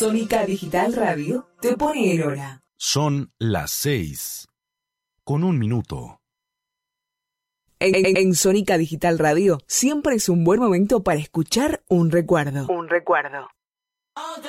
Sónica Digital Radio te pone el hora. Son las 6:01. En Sónica Digital Radio siempre es un buen momento para escuchar un recuerdo.